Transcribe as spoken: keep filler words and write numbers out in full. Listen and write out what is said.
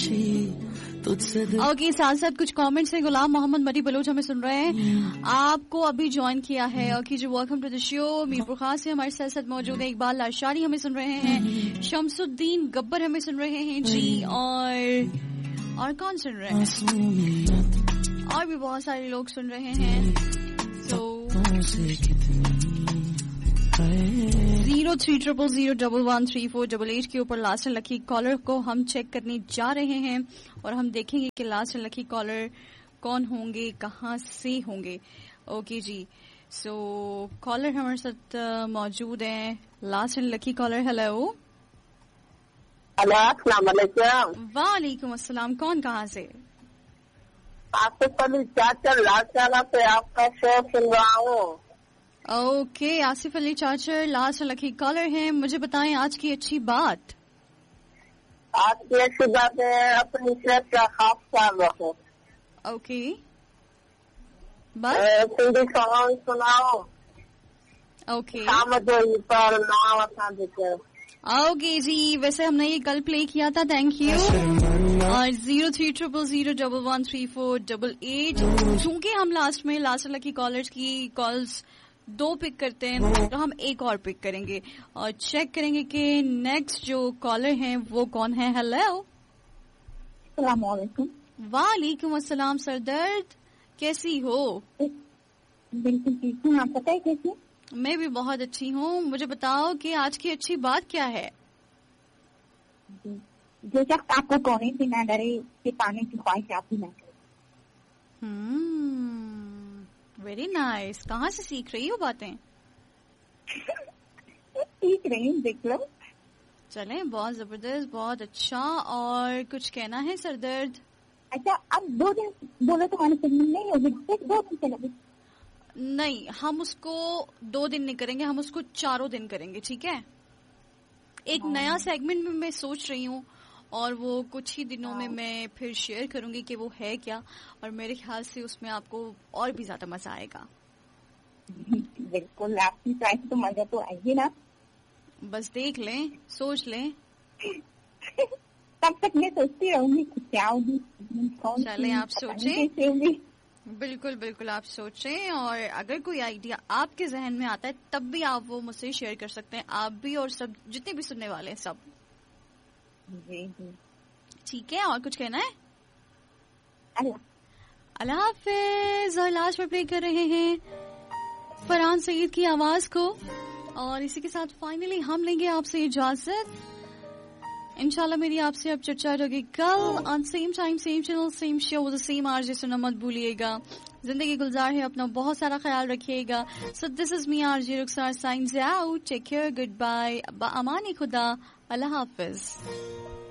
Okay, साथ साथ कुछ कमेंट्स हैं. गुलाम मोहम्मद मरी बलोच हमें सुन रहे हैं, आपको अभी ज्वाइन किया है. Okay ji, welcome to the show. Mirpur खास से हमारे साथ साथ मौजूद है. इकबाल लाशारी हमें सुन रहे हैं. शमसुद्दीन गब्बर हमें सुन रहे हैं जी. और और कौन सुन रहे हैं? और भी बहुत सारे लोग सुन रहे हैं. So zero three triple zero double one three four double eight के ऊपर लास्ट एंड लकी कॉलर को हम चेक करने जा रहे हैं और हम देखेंगे कि लास्ट एंड लकी कॉलर कौन होंगे, कहाँ से होंगे. ओके जी, सो कॉलर हमारे साथ मौजूद हैं. Last and lucky collar. Hello. Hello, अस्सलाम वालेकुम. वालेकुम अस्सलाम. कौन कहाँ से? आपसे कल चाचा लाचाला पे आपका शो सुन रहा हूँ. Okay, Asif Ali चाचर last lucky collar हैं. मुझे बताएं आज की अच्छी बात. आज की अच्छी बात है अपनी सेहत का खास ख्याल रखो. ओके, बस सिंधी सॉन्ग सुनाओ. ओके शाम जो पर नवा वसा देखे. ओके जी, वैसे हमने ये कल प्ले किया था. Thank you. और zero three triple zero double one three four double eight. चूंकि हम लास्ट में लास्ट लकी कॉलर्स की कॉल्स दो पिक करते हैं तो हम एक और पिक करेंगे और चेक करेंगे कि नेक्स्ट जो कॉलर हैं वो कौन है. हेलो. अस्सलाम वालेकुम. वालेकुम अस्सलाम. सरदर्द, कैसी हो? बिल्कुल ठीक हूँ, आप बताइए कैसी? मैं भी बहुत अच्छी हूँ. मुझे बताओ कि आज की अच्छी बात क्या है? जो शख्स आपको कोने से ना डरे कि पाने की ख्वाहिश आप भी ना करें. हम्म, वेरी नाइस. कहाँ से सीख रही हो बातें? सीख रही हूँ, देख लो. चलें, बहुत जबरदस्त, बहुत अच्छा. और कुछ कहना है सरदर्द? अच्छा, अब दो दिन बोलो तो हमारी फिल्म नहीं होगी, सिर्फ दो दिन चलेगी. नहीं, हम उसको दो दिन नहीं करेंगे, हम उसको चारों दिन करेंगे. ठीक है? एक नया सेगमेंट में मैं सोच रही हूँ और वो कुछ ही दिनों में मैं फिर शेयर करूंगी कि वो है क्या, और मेरे ख्याल से उसमें आपको और भी ज्यादा मजा आएगा. बिल्कुल, आपकी चाय से तो मजा तो आएगी ना. बस देख लें, सोच लें. तब तक मैं सोचती रहूंगी क्या होगी. चलें, आप सोचें. बिल्कुल बिल्कुल, आप सोचें. और अगर कोई आइडिया आपके जहन में आता है तब भी आप वो मुझसे शेयर कर सकते हैं. आप भी और सब जितने भी सुनने वाले हैं सब. जी जी, ठीक है. और कुछ कहना है? अल्लाह अल्लाह हाफिज. और लास्ट में प्ले कर रहे हैं फरहान सईद की आवाज को. और इसी के साथ फाइनली हम लेंगे आपसे इजाजत. इंशाल्लाह मेरी आपसे अब चर्चा होगी कल on same time same channel same show with the same RJ. सुनना मत भूलिएगा. जिंदगी गुलजार है, अपना बहुत सारा ख्याल रखिएगा. So this is me RJ Rukhsar science out. Take care, good bye, बा अमानी खुदा. अल्लाह हाफिज.